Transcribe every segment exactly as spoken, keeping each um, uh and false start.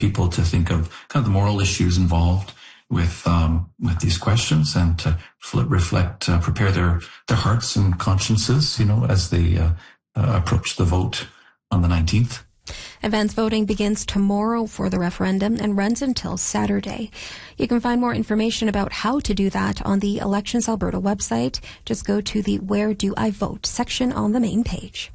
people to think of kind of the moral issues involved with um, with these questions, and to reflect, uh, prepare their their hearts and consciences, you know, as they uh, uh, approach the vote on the nineteenth. Advance voting begins tomorrow for the referendum and runs until Saturday. You can find more information about how to do that on the Elections Alberta website. Just go to the Where Do I Vote section on the main page.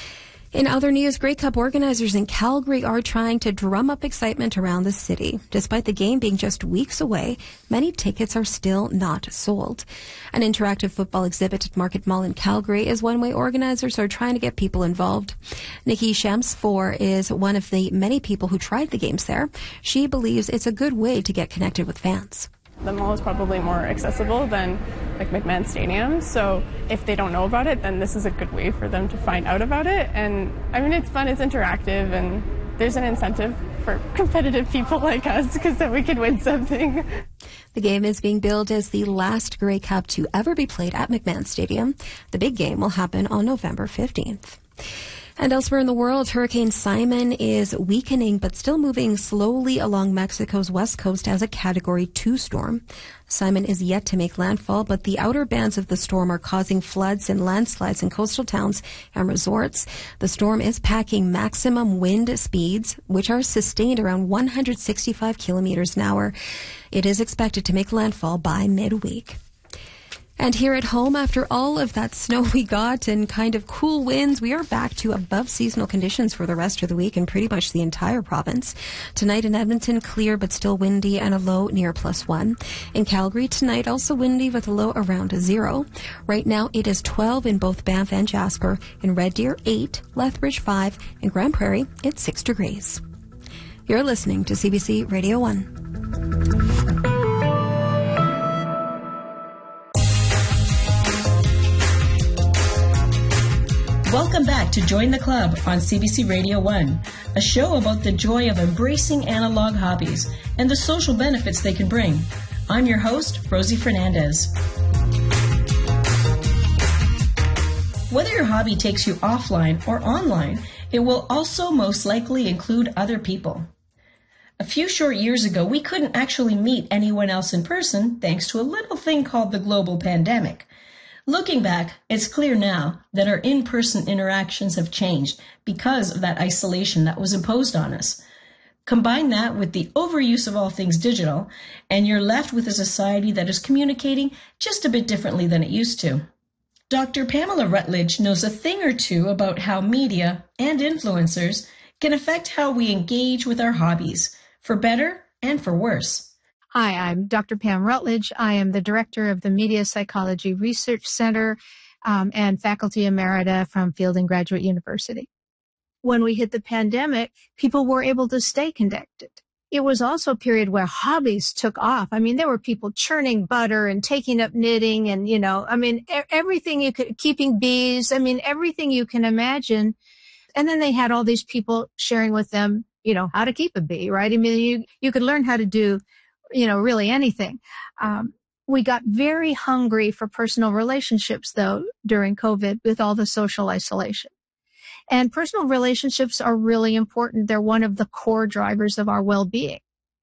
In other news, Grey Cup organizers in Calgary are trying to drum up excitement around the city. Despite the game being just weeks away, many tickets are still not sold. An interactive football exhibit at Market Mall in Calgary is one way organizers are trying to get people involved. Nikki Shamsfor is one of the many people who tried the games there. She believes it's a good way to get connected with fans. The mall is probably more accessible than like McMahon Stadium, so if they don't know about it, then this is a good way for them to find out about it. And I mean, it's fun, it's interactive, and there's an incentive for competitive people like us because then we can win something. The game is being billed as the last Grey Cup to ever be played at McMahon Stadium. The big game will happen on November fifteenth. And elsewhere in the world, Hurricane Simon is weakening but still moving slowly along Mexico's west coast as a Category two storm. Simon is yet to make landfall, but the outer bands of the storm are causing floods and landslides in coastal towns and resorts. The storm is packing maximum wind speeds, which are sustained around one hundred sixty-five kilometers an hour. It is expected to make landfall by midweek. And here at home, after all of that snow we got and kind of cool winds, we are back to above seasonal conditions for the rest of the week in pretty much the entire province. Tonight in Edmonton, clear but still windy and a low near plus one. In Calgary tonight, also windy with a low around zero. Right now, it is twelve in both Banff and Jasper. In Red Deer, eight, Lethbridge, five, and Grand Prairie, it's six degrees. You're listening to C B C Radio one. Welcome back to Join the Club on C B C Radio one, a show about the joy of embracing analog hobbies and the social benefits they can bring. I'm your host, Rosie Fernandez. Whether your hobby takes you offline or online, it will also most likely include other people. A few short years ago, we couldn't actually meet anyone else in person thanks to a little thing called the global pandemic. Looking back, it's clear now that our in-person interactions have changed because of that isolation that was imposed on us. Combine that with the overuse of all things digital, and you're left with a society that is communicating just a bit differently than it used to. Doctor Pamela Rutledge knows a thing or two about how media and influencers can affect how we engage with our hobbies, for better and for worse. Hi, I'm Doctor Pam Rutledge. I am the director of the Media Psychology Research Center um, and faculty emerita from Fielding Graduate University. When we hit the pandemic, people were able to stay connected. It was also a period where hobbies took off. I mean, there were people churning butter and taking up knitting and, you know, I mean, e- everything you could, keeping bees. I mean, everything you can imagine. And then they had all these people sharing with them, you know, how to keep a bee, right? I mean, you, you could learn how to do you know, really anything. Um, we got very hungry for personal relationships, though, during COVID with all the social isolation. And personal relationships are really important. They're one of the core drivers of our well-being.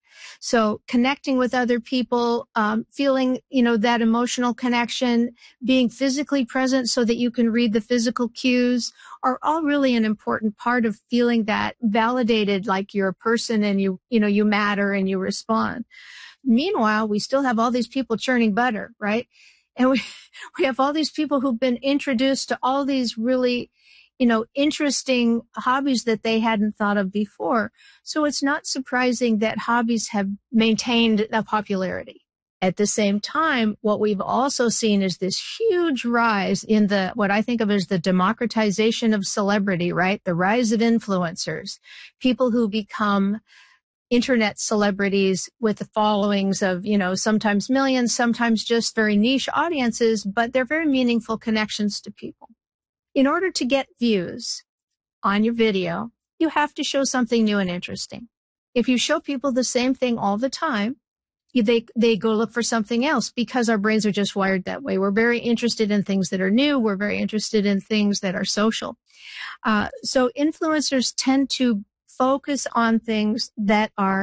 So connecting with other people, um, feeling, you know, that emotional connection, being physically present so that you can read the physical cues are all really an important part of feeling that validated, like you're a person and you, you know, you matter and you respond. Meanwhile, we still have all these people churning butter, right? And we, we have all these people who've been introduced to all these really, you know, interesting hobbies that they hadn't thought of before. So it's not surprising that hobbies have maintained a popularity. At the same time, what we've also seen is this huge rise in the, what I think of as the democratization of celebrity, right? The rise of influencers, people who become internet celebrities with the followings of, you know, sometimes millions, sometimes just very niche audiences, but they're very meaningful connections to people. In order to get views on your video, you have to show something new and interesting. If you show people the same thing all the time, they they go look for something else because our brains are just wired that way. We're very interested in things that are new. We're very interested in things that are social. Uh, so influencers tend to focus on things that are